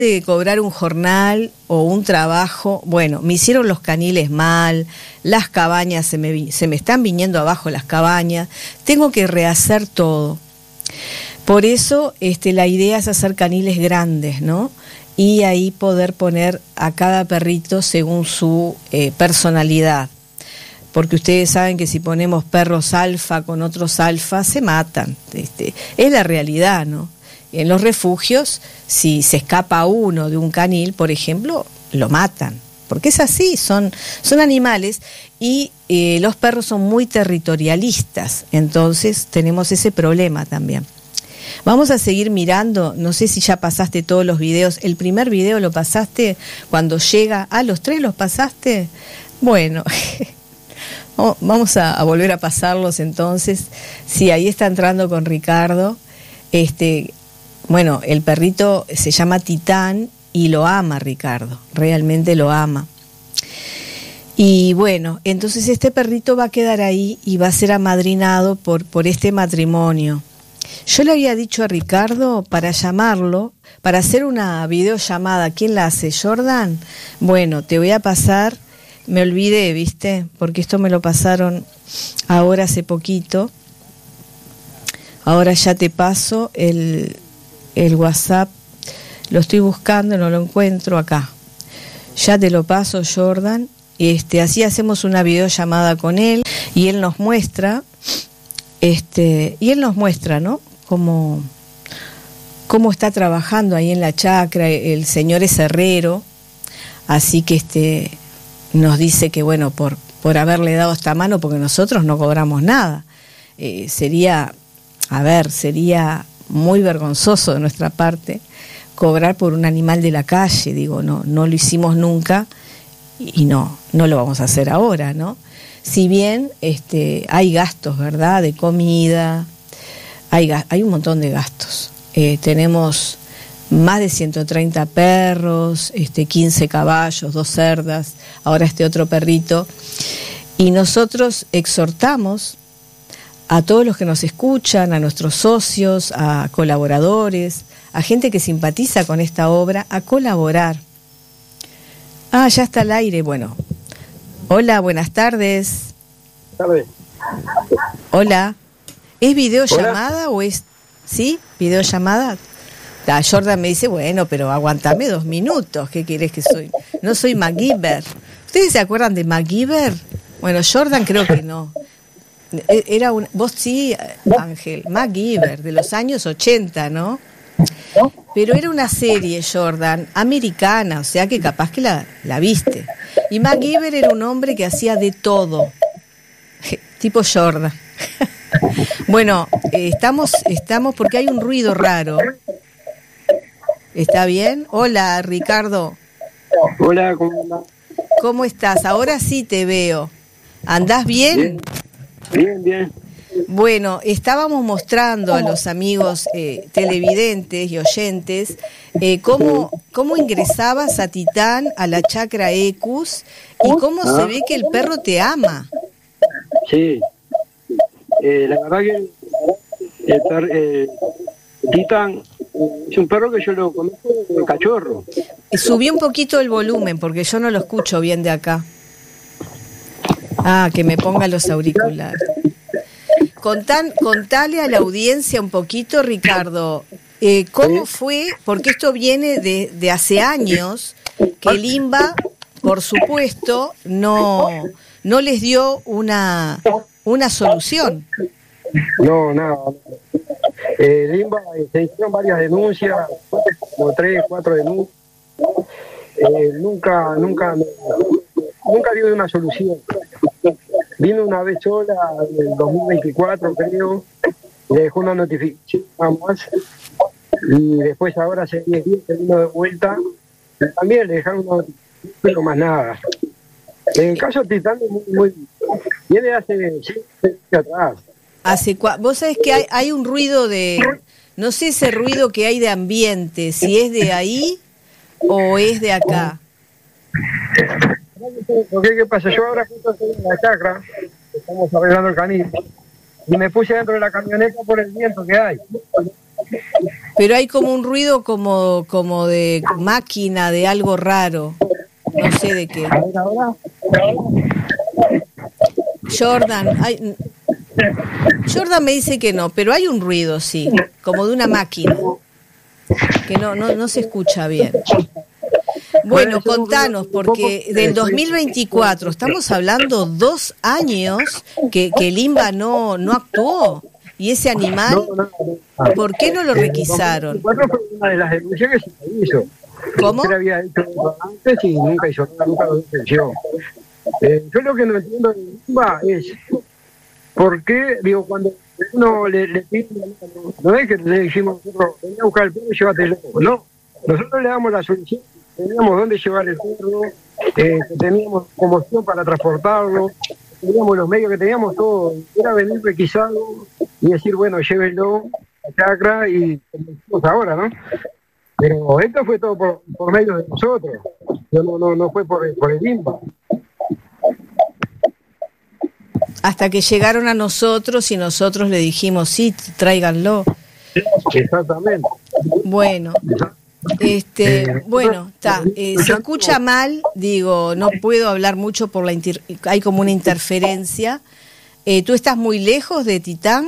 de cobrar un jornal o un trabajo, bueno, me hicieron los caniles mal, las cabañas se me están viniendo abajo las cabañas, tengo que rehacer todo. Por eso la idea es hacer caniles grandes, ¿no? Y ahí poder poner a cada perrito según su personalidad. Porque ustedes saben que si ponemos perros alfa con otros alfa, se matan. Es la realidad, ¿no? En los refugios, si se escapa uno de un canil, por ejemplo, lo matan. Porque es así, son animales y los perros son muy territorialistas. Entonces tenemos ese problema también. Vamos a seguir mirando, no sé si ya pasaste todos los videos. El primer video lo pasaste cuando llega. ¿Los 3 los pasaste? Bueno, vamos a volver a pasarlos entonces. Sí, ahí está entrando con Ricardo. Bueno, el perrito se llama Titán y lo ama Ricardo, realmente lo ama. Y bueno, entonces este perrito va a quedar ahí y va a ser amadrinado por este matrimonio. Yo le había dicho a Ricardo para llamarlo, para hacer una videollamada. ¿Quién la hace? ¿Jordan? Bueno, te voy a pasar, me olvidé, ¿viste? Porque esto me lo pasaron ahora hace poquito. Ahora ya te paso el WhatsApp, lo estoy buscando, no lo encuentro acá. Ya te lo paso, Jordan. Así hacemos una videollamada con él y él nos muestra, ¿no? Cómo está trabajando ahí en la chacra. El señor es herrero, así que nos dice que bueno, por haberle dado esta mano, porque nosotros no cobramos nada. Sería muy vergonzoso de nuestra parte cobrar por un animal de la calle. Digo, no lo hicimos nunca y no lo vamos a hacer ahora, ¿no? Si bien hay gastos, ¿verdad? De comida, hay un montón de gastos. Tenemos más de 130 perros, 15 caballos, 2 cerdas, ahora otro perrito. Y nosotros exhortamos a todos los que nos escuchan, a nuestros socios, a colaboradores, a gente que simpatiza con esta obra, a colaborar. Ya está al aire. Bueno, hola, buenas tardes. Tarde. Hola. ¿Es videollamada o es...? ¿Sí? ¿Videollamada? Jordan me dice, bueno, pero aguantame 2 minutos. ¿Qué querés que soy? No soy MacGyver. ¿Ustedes se acuerdan de MacGyver? Bueno, Jordan creo que no. Vos sí, Ángel, MacGyver, de los años 80, ¿no? Pero era una serie, Jordan, americana, o sea que capaz que la viste. Y MacGyver era un hombre que hacía de todo, tipo Jordan. Bueno, estamos porque hay un ruido raro. ¿Está bien? Hola, Ricardo. Hola, ¿cómo andás? ¿Cómo estás? Ahora sí te veo. ¿Andás bien? Bien. Bueno, estábamos mostrando a los amigos televidentes y oyentes cómo ingresabas a Titán, a la chacra Ecus, y cómo se ve que el perro te ama. Sí, la verdad que Titán es un perro que yo lo conozco de cachorro. Subí un poquito el volumen porque yo no lo escucho bien de acá. Que me ponga los auriculares. Contale a la audiencia un poquito, Ricardo, cómo fue, porque esto viene de hace años, que el INBA, por supuesto, no les dio una solución. No, nada. El INBA se hicieron varias denuncias, como 3, 4 denuncias. Nunca dio una solución. Vino una vez sola en el 2024, creo, le dejó una notificación más, y después ahora hace 10 días que vino de vuelta, también le dejaron una notificación, pero más nada. En el caso de Titán, viene hace 6 meses atrás. Vos sabés que hay un ruido no sé ese ruido que hay de ambiente, si es de ahí o es de acá. Porque ¿qué pasa? Yo ahora justo estoy en la chacra, estamos arreglando el canil, y me puse dentro de la camioneta por el viento que hay. Pero hay como un ruido como de máquina, de algo raro. No sé de qué. A ver, ahora. Jordan me dice que no, pero hay un ruido, sí, como de una máquina, que no se escucha bien. Bueno, contanos, porque del 2024, estamos hablando 2 años que el INBA no actuó, y ese animal, ¿por qué no lo requisaron? Fue una de las denuncias que se hizo. ¿Cómo? Se había hecho antes y nunca hizo nada, nunca lo defendió. Yo lo que no entiendo de INBA es por qué, digo, cuando uno le pide, no es que le dijimos nosotros, vení a buscar el perro y llévatelo, no, nosotros le damos la solución, teníamos dónde llevar el perro, que teníamos como opción para transportarlo, teníamos los medios que teníamos, todo, era venir requisado y decir, bueno, llévenlo a Chacra y como decimos ahora, ¿no? Pero esto fue todo por medio de nosotros, no fue por el INBA. Hasta que llegaron a nosotros y nosotros le dijimos, sí, tráiganlo. Exactamente. Bueno, bueno, está. Se escucha mal, digo, no puedo hablar mucho por hay como una interferencia. ¿Tú estás muy lejos de Titán?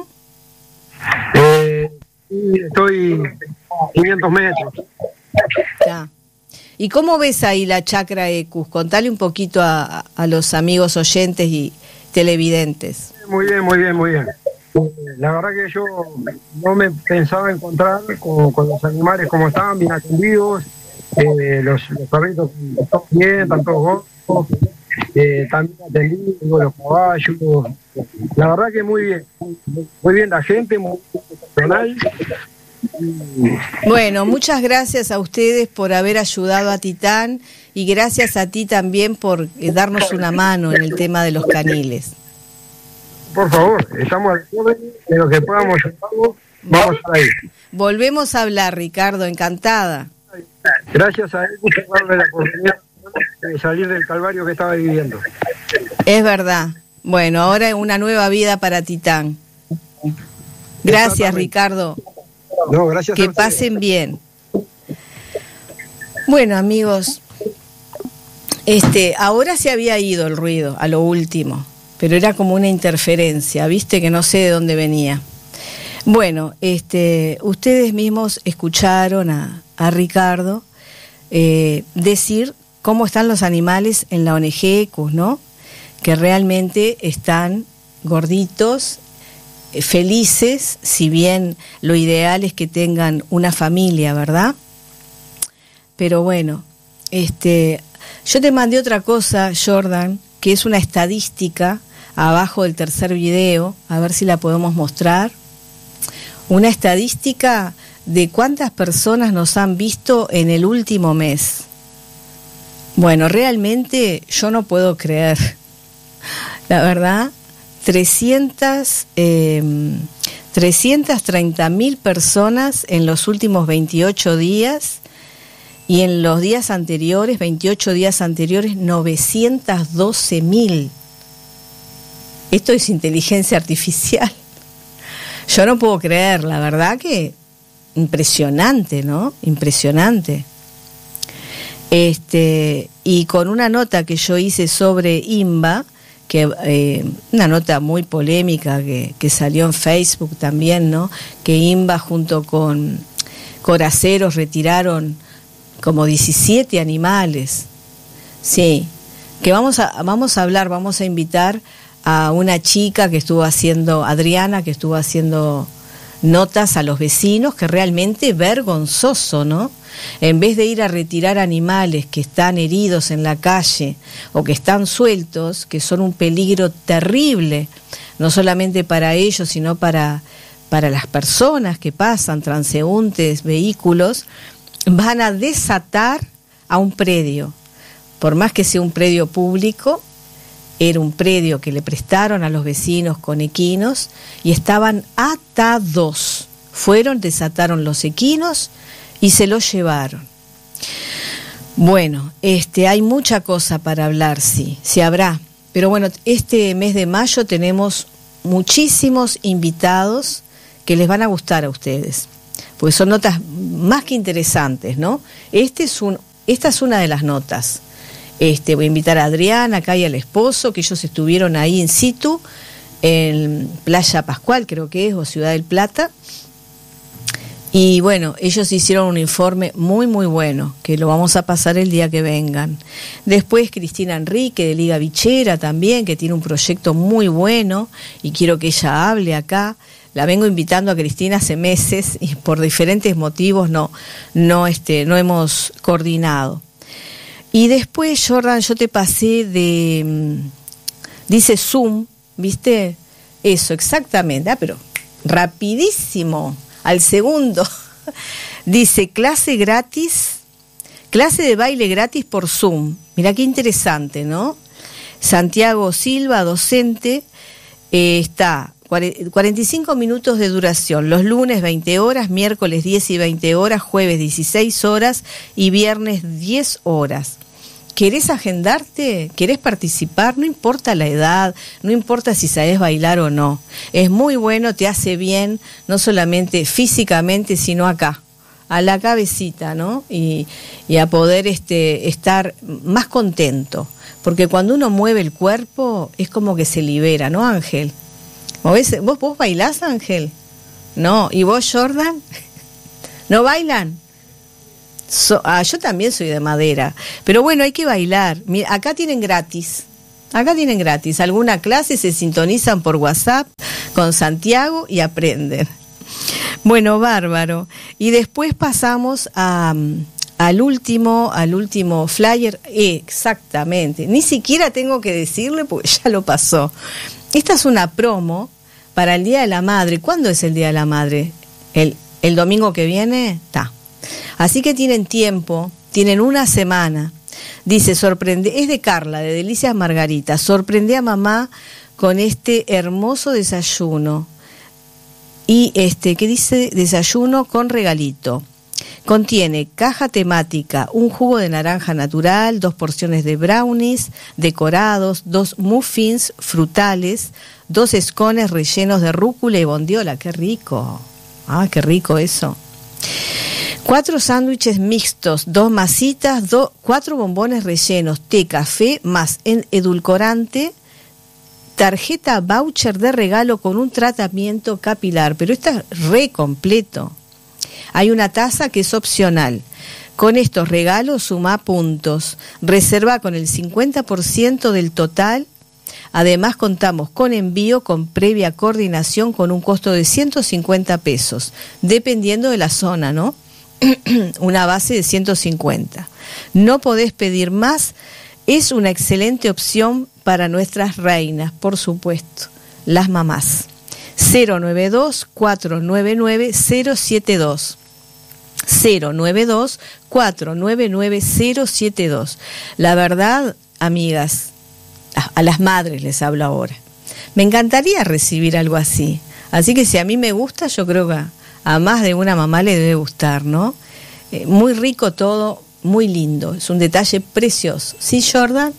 Estoy 500 metros. Ya. ¿Y cómo ves ahí la Chacra Ecus? Contale un poquito a los amigos oyentes y televidentes. Muy bien, muy bien, muy bien. La verdad que yo no me pensaba encontrar con los animales como estaban, bien atendidos, los perritos están bien, están todos gordos, también atendidos, los caballos. La verdad que muy bien la gente, muy profesional. Bueno, muchas gracias a ustedes por haber ayudado a Titán y gracias a ti también por darnos una mano en el tema de los caniles. Por favor, estamos al orden de lo que podamos ayudarlo, vamos a ir. Volvemos a hablar, Ricardo, encantada. Gracias a él por darle la oportunidad de salir del calvario que estaba viviendo. Es verdad. Bueno, ahora una nueva vida para Titán. Gracias, Ricardo. No, gracias. Que pasen bien. Bueno, amigos, ahora se había ido el ruido a lo último, pero era como una interferencia, viste, que no sé de dónde venía. Bueno, ustedes mismos escucharon a Ricardo decir cómo están los animales en la ONG Ecus, ¿no? Que realmente están gorditos, felices, si bien lo ideal es que tengan una familia, ¿verdad? Pero bueno, yo te mandé otra cosa, Jordan, que es una estadística abajo del tercer video, a ver si la podemos mostrar. Una estadística de cuántas personas nos han visto en el último mes. Bueno, realmente yo no puedo creer, la verdad. 330.000 personas en los últimos 28 días y en los días anteriores, 28 días anteriores, 912.000. Esto es inteligencia artificial. Yo no puedo creer, la verdad que impresionante, ¿no? Impresionante. Y con una nota que yo hice sobre INBA, que una nota muy polémica que salió en Facebook también, ¿no? Que INBA junto con Coraceros retiraron como 17 animales. Sí, que vamos a hablar, vamos a invitar a una chica que estuvo haciendo, Adriana, que estuvo haciendo notas a los vecinos, que realmente vergonzoso, ¿no? En vez de ir a retirar animales que están heridos en la calle o que están sueltos, que son un peligro terrible, no solamente para ellos, sino para las personas que pasan, transeúntes, vehículos, van a desatar a un predio. Por más que sea un predio público, era un predio que le prestaron a los vecinos con equinos y estaban atados. Fueron, desataron los equinos y se los llevaron. Bueno, hay mucha cosa para hablar, sí habrá. Pero bueno, este mes de mayo tenemos muchísimos invitados que les van a gustar a ustedes. Porque son notas más que interesantes, ¿no? Esta es una de las notas. Voy a invitar a Adriana acá y al esposo, que ellos estuvieron ahí in situ, en Playa Pascual, creo que es, o Ciudad del Plata. Y bueno, ellos hicieron un informe muy, muy bueno, que lo vamos a pasar el día que vengan. Después Cristina Enrique, de Liga Bichera también, que tiene un proyecto muy bueno, y quiero que ella hable acá. La vengo invitando a Cristina hace meses, y por diferentes motivos no hemos coordinado. Y después, Jordan, yo te pasé dice Zoom, ¿viste? Eso, exactamente, pero rapidísimo, al segundo. Dice clase gratis, clase de baile gratis por Zoom. Mirá qué interesante, ¿no? Santiago Silva, docente, está 45 minutos de duración, los lunes 20 horas, miércoles 10 y 20 horas, jueves 16 horas y viernes 10 horas. ¿Querés agendarte? ¿Querés participar? No importa la edad, no importa si sabés bailar o no. Es muy bueno, te hace bien, no solamente físicamente, sino acá, a la cabecita, ¿no? Y a poder estar más contento. Porque cuando uno mueve el cuerpo, es como que se libera, ¿no, Ángel? ¿Vos bailás, Ángel? No. ¿Y vos, Jordan? ¿No bailan? Yo también soy de madera, pero bueno, hay que bailar. Mira, acá tienen gratis, alguna clase, se sintonizan por WhatsApp con Santiago y aprenden. Bueno, bárbaro. Y después pasamos al último flyer, exactamente, ni siquiera tengo que decirle porque ya lo pasó. Esta es una promo para el Día de la Madre. ¿Cuándo es el Día de la Madre? ¿El domingo que viene? Está. Así que tienen tiempo, tienen una semana. Dice, es de Carla, de Delicias Margarita. Sorprende a mamá con este hermoso desayuno. Y ¿qué dice? Desayuno con regalito. Contiene caja temática, un jugo de naranja natural, 2 porciones de brownies decorados, 2 muffins frutales, 2 scones rellenos de rúcula y bondiola. ¡Qué rico! ¡Ah, qué rico eso! 4 sándwiches mixtos, 2 masitas, 4 bombones rellenos, té, café, más edulcorante, tarjeta voucher de regalo con un tratamiento capilar. Pero esto es re completo. Hay una taza que es opcional. Con estos regalos suma puntos. Reserva con el 50% del total. Además contamos con envío con previa coordinación con un costo de 150 pesos, dependiendo de la zona, ¿no? Una base de 150. No podés pedir más. Es una excelente opción para nuestras reinas, por supuesto, las mamás. 092-499-072. 092-499-072. La verdad, amigas, a las madres les hablo ahora. Me encantaría recibir algo así. Así que si a mí me gusta, yo creo que a más de una mamá le debe gustar, ¿no? Muy rico todo, muy lindo. Es un detalle precioso. ¿Sí, Jordan?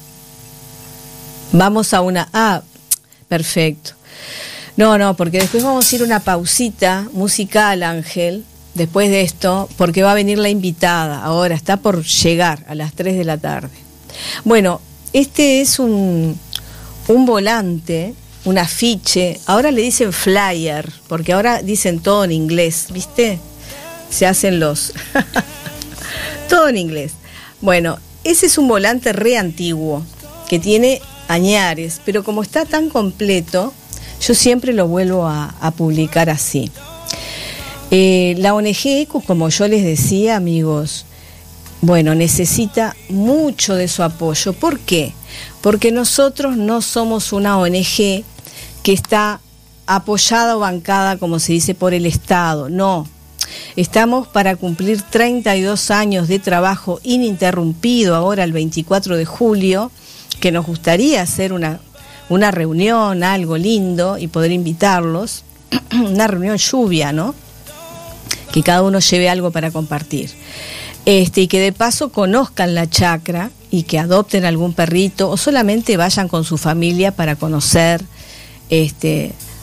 Vamos a una... Ah, perfecto. No, porque después vamos a ir a una pausita musical, Ángel, después de esto, porque va a venir la invitada. Ahora está por llegar a las 3 de la tarde. Bueno, este es un volante, un afiche. Ahora le dicen flyer, porque ahora dicen todo en inglés, ¿viste? Se hacen los... todo en inglés. Bueno, ese es un volante re antiguo, que tiene añares, pero como está tan completo, yo siempre lo vuelvo a publicar así. La ONG ECU, como yo les decía, amigos, bueno, necesita mucho de su apoyo. ¿Por qué? Porque nosotros no somos una ONG que está apoyada o bancada, como se dice, por el Estado. No, estamos para cumplir 32 años de trabajo ininterrumpido ahora el 24 de julio, que nos gustaría hacer una reunión, algo lindo, y poder invitarlos, una reunión lluvia, ¿no? Que cada uno lleve algo para compartir. Y que de paso conozcan la chacra y que adopten algún perrito o solamente vayan con su familia para conocer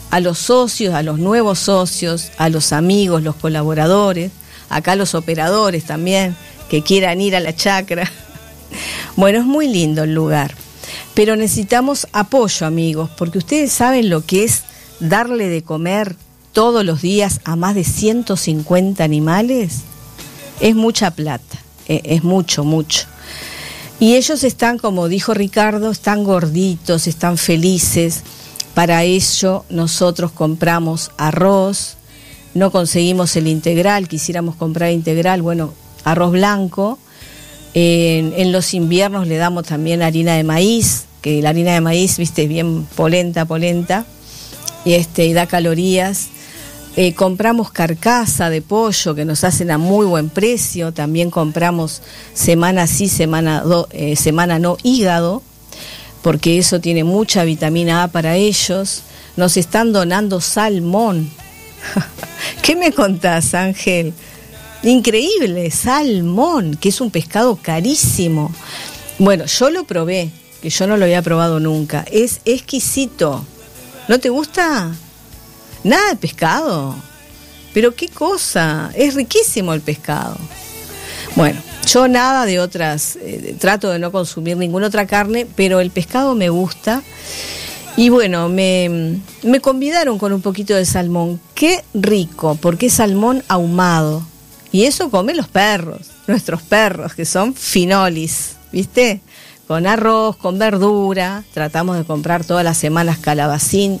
a los socios, a los nuevos socios, a los amigos, los colaboradores, acá los operadores también, que quieran ir a la chacra. Bueno, es muy lindo el lugar, pero necesitamos apoyo, amigos, porque ustedes saben lo que es darle de comer todos los días a más de 150 animales. Es mucha plata, es mucho. Y ellos están, como dijo Ricardo, están gorditos, están felices. Para ello nosotros compramos arroz, no conseguimos el integral, quisiéramos comprar integral, bueno, arroz blanco. En los inviernos le damos también harina de maíz, que la harina de maíz, viste, bien polenta, y da calorías. Compramos carcasa de pollo que nos hacen a muy buen precio. También compramos semana sí, semana no hígado, porque eso tiene mucha vitamina A para ellos. Nos están donando salmón. ¿Qué me contás, Ángel? Increíble, salmón, que es un pescado carísimo. Bueno, yo lo probé, que yo no lo había probado nunca. Es exquisito. ¿No te gusta? Nada de pescado, pero qué cosa, es riquísimo el pescado. Bueno, yo nada de otras, trato de no consumir ninguna otra carne, pero el pescado me gusta. Y bueno, me convidaron con un poquito de salmón. Qué rico, porque es salmón ahumado. Y eso comen los perros, nuestros perros, que son finolis, ¿viste? Con arroz, con verdura. Tratamos de comprar todas las semanas calabacín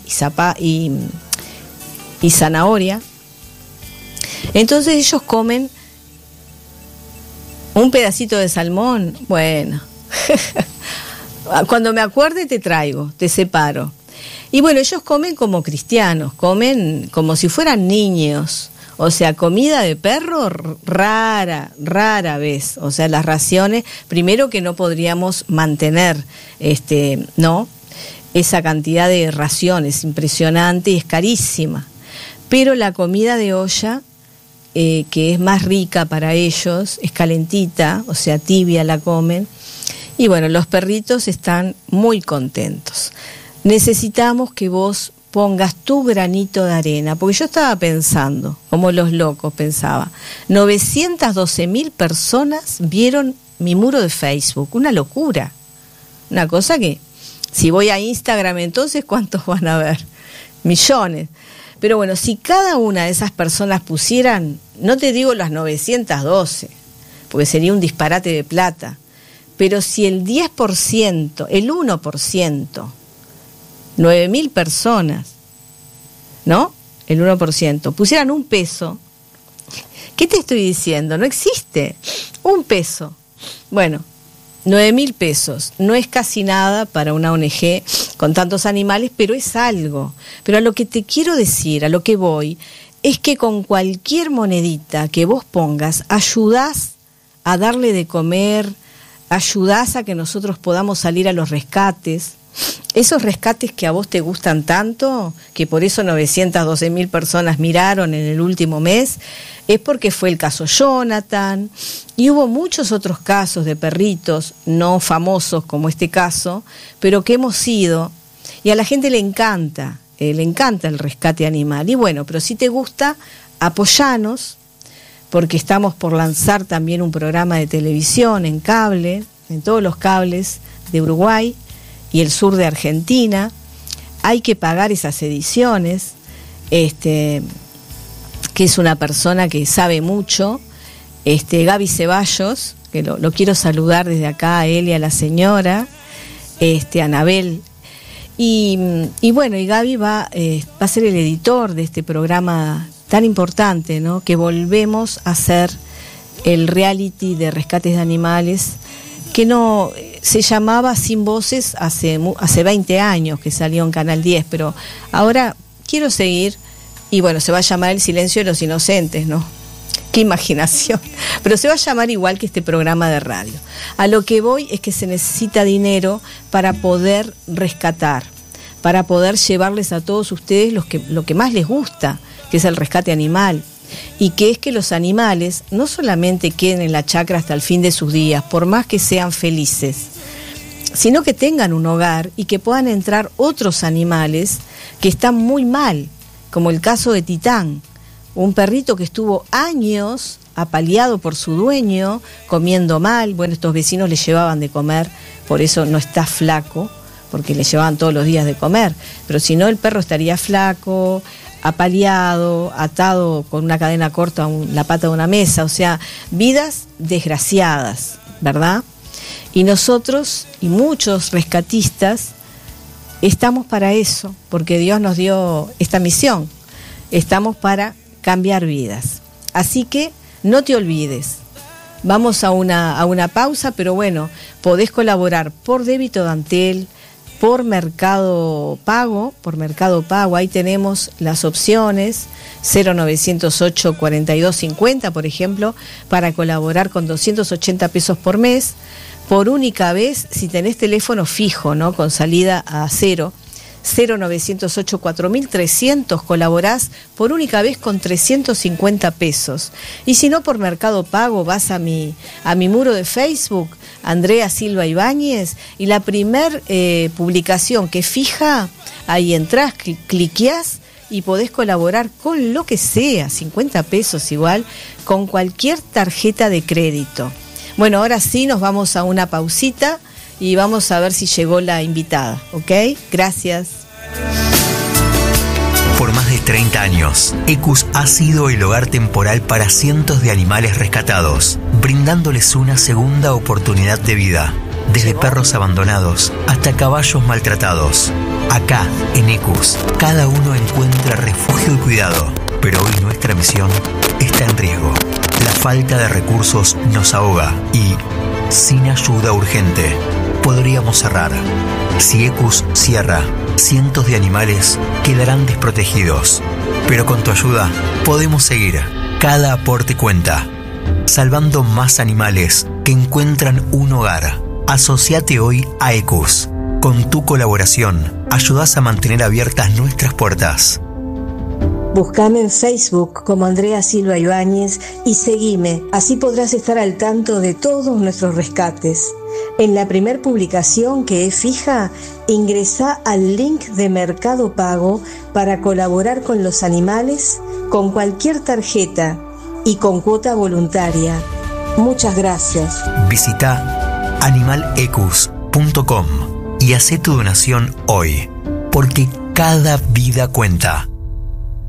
y zanahoria. Entonces ellos comen un pedacito de salmón. Bueno, cuando me acuerde te traigo, te separo. Y bueno, ellos comen como cristianos, comen como si fueran niños. O sea, comida de perro rara vez. O sea, las raciones, primero que no podríamos mantener, ¿no? Esa cantidad de raciones, impresionante y es carísima. Pero la comida de olla, que es más rica para ellos, es calentita, o sea, tibia la comen. Y bueno, los perritos están muy contentos. Necesitamos que vos pongas tu granito de arena, porque yo estaba pensando, como los locos pensaba, 912.000 personas vieron mi muro de Facebook, una locura, una cosa que, si voy a Instagram entonces, ¿cuántos van a ver? Millones. Pero bueno, si cada una de esas personas pusieran, no te digo las 912, porque sería un disparate de plata, pero si el 10%, el 1%, 9.000 personas, ¿no? El 1%, pusieran un peso, ¿qué te estoy diciendo? No existe, un peso. Bueno, 9.000 pesos, no es casi nada para una ONG con tantos animales, pero es algo. Pero a lo que te quiero decir, a lo que voy, es que con cualquier monedita que vos pongas, ayudás a darle de comer, ayudás a que nosotros podamos salir a los rescates. Esos rescates que a vos te gustan tanto, que por eso 912.000 personas miraron en el último mes, es porque fue el caso Jonathan, y hubo muchos otros casos de perritos, no famosos como este caso, pero que hemos ido, y a la gente le encanta el rescate animal. Y bueno, pero si te gusta, apoyanos, porque estamos por lanzar también un programa de televisión en cable, en todos los cables de Uruguay y el sur de Argentina. Hay que pagar esas ediciones, que es una persona que sabe mucho, Gaby Ceballos, que lo quiero saludar desde acá a él y a la señora, Anabel. Y bueno, y Gaby va a ser el editor de este programa tan importante, ¿no? Que volvemos a hacer el reality de rescates de animales, que no se llamaba Sin Voces hace 20 años que salió en Canal 10, pero ahora quiero seguir, y bueno, se va a llamar El Silencio de los Inocentes, ¿no? Qué imaginación, pero se va a llamar igual que este programa de radio. A lo que voy es que se necesita dinero para poder rescatar, para poder llevarles a todos ustedes lo que más les gusta, que es el rescate animal, y que es que los animales no solamente queden en la chacra hasta el fin de sus días, por más que sean felices, sino que tengan un hogar y que puedan entrar otros animales que están muy mal, como el caso de Titán, un perrito que estuvo años apaleado por su dueño, comiendo mal. Bueno, estos vecinos le llevaban de comer, por eso no está flaco, porque le llevaban todos los días de comer, pero si no el perro estaría flaco, apaleado, atado con una cadena corta a la pata de una mesa, o sea, vidas desgraciadas, ¿verdad? Y nosotros y muchos rescatistas estamos para eso, porque Dios nos dio esta misión, estamos para cambiar vidas. Así que no te olvides, vamos a una pausa, pero bueno, podés colaborar por débito de Antel, por Mercado Pago, ahí tenemos las opciones, 0908 4250, por ejemplo, para colaborar con 280 pesos por mes, por única vez, si tenés teléfono fijo, ¿no? Con salida a cero, 0908 4300, colaborás por única vez con 350 pesos. Y si no, por Mercado Pago, vas a mi muro de Facebook, Andrea Silva Ibáñez, y la primer publicación que fija, ahí entrás, cliqueás y podés colaborar con lo que sea, 50 pesos igual, con cualquier tarjeta de crédito. Bueno, ahora sí nos vamos a una pausita y vamos a ver si llegó la invitada, ¿ok? Gracias. Por más de 30 años, ECUS ha sido el hogar temporal para cientos de animales rescatados, brindándoles una segunda oportunidad de vida, desde perros abandonados hasta caballos maltratados. Acá, en ECUS, cada uno encuentra refugio y cuidado, pero hoy nuestra misión está en riesgo. La falta de recursos nos ahoga y, sin ayuda urgente, podríamos cerrar. Si ECUS cierra, cientos de animales quedarán desprotegidos. Pero con tu ayuda podemos seguir. Cada aporte cuenta, salvando más animales que encuentran un hogar. Asociate hoy a ECUS. Con tu colaboración, ayudás a mantener abiertas nuestras puertas. Búscame en Facebook como Andrea Silva Ibáñez y seguime, así podrás estar al tanto de todos nuestros rescates. En la primer publicación, que es fija, ingresá al link de Mercado Pago para colaborar con los animales con cualquier tarjeta y con cuota voluntaria. Muchas gracias. Visita animalecus.com y hacé tu donación hoy, porque cada vida cuenta.